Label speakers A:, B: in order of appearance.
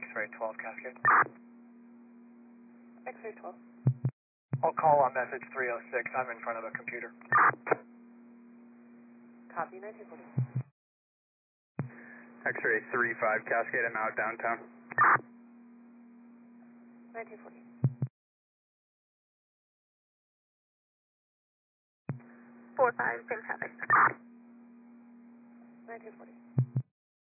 A: X-ray 12 Cascade.
B: X-ray 12.
A: I'll call on message 306. I'm in front of a computer.
B: Copy, 1940.
C: X-ray 35 Cascade, I'm out downtown.
B: 1940.
D: 45, same traffic.
B: 1940.